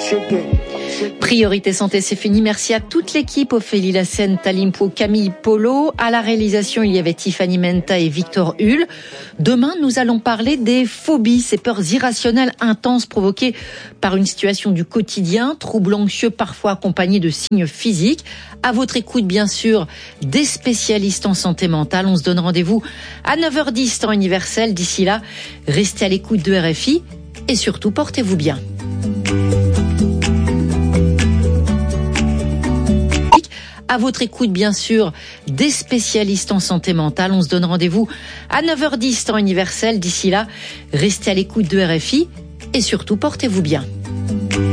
Priorité santé, c'est fini. Merci à toute l'équipe, Ophélie Lassène, Talimpo, Camille Polo. À la réalisation, il y avait Tiffany Menta et Victor Hull. Demain, nous allons parler des phobies, ces peurs irrationnelles intenses provoquées par une situation du quotidien, troubles anxieux parfois accompagnés de signes physiques. À votre écoute, bien sûr, des spécialistes en santé mentale. On se donne rendez-vous à 9h10 temps universel. D'ici là, restez à l'écoute de RFI et surtout, portez-vous bien. À votre écoute, bien sûr, des spécialistes en santé mentale. On se donne rendez-vous à 9h10 temps universel. D'ici là, restez à l'écoute de RFI et surtout, portez-vous bien.